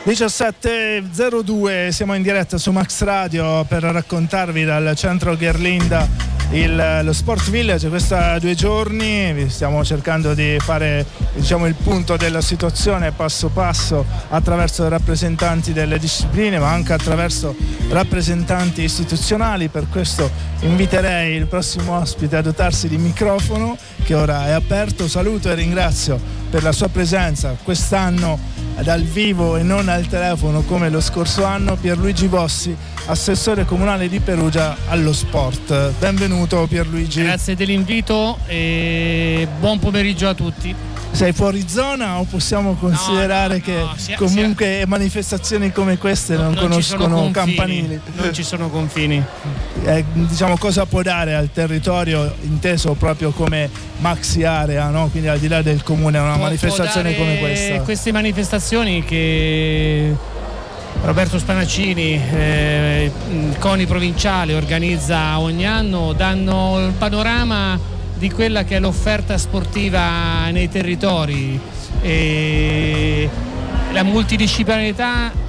17.02, siamo in diretta su Max Radio per raccontarvi dal centro Gherlinda lo Sport Village. Questa 2 giorni vi stiamo cercando di fare il punto della situazione passo passo attraverso rappresentanti delle discipline, ma anche attraverso rappresentanti istituzionali. Per questo inviterei il prossimo ospite a dotarsi di microfono, che ora è aperto. Saluto e ringrazio per la sua presenza quest'anno dal vivo e non al telefono come lo scorso anno Pierluigi Bossi, assessore comunale di Perugia allo sport. Benvenuto Pierluigi. Grazie dell'invito e buon pomeriggio a tutti. Sei fuori zona o possiamo considerare comunque manifestazioni come queste non conoscono campanili? Non ci sono confini. Cosa può dare al territorio, inteso proprio come maxi area, no? Quindi al di là del comune, una manifestazione come questa? Queste manifestazioni che Roberto Spanaccini, CONI provinciale, organizza ogni anno, danno il panorama di quella che è l'offerta sportiva nei territori, e la multidisciplinarità